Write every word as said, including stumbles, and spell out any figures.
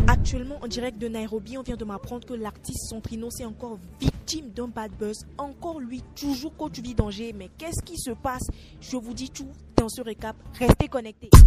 Actuellement, en direct de Nairobi, on vient de m'apprendre que l'artiste Centrino est encore victime d'un bad buzz. Encore lui, toujours coach vie danger. Mais qu'est-ce qui se passe? Je vous dis tout dans ce récap. Restez connectés.